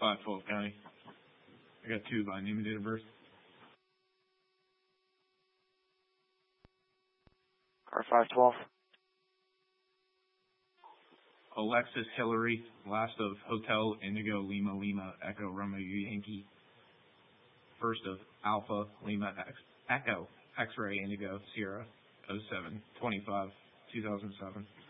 512 County. I got two by name and date of birth. Car 512. Alexis Hillary, last of Hotel Indigo Lima Lima Echo Romeo Yankee. First of Alpha Lima Echo X-Ray Indigo Sierra 07 25 2007.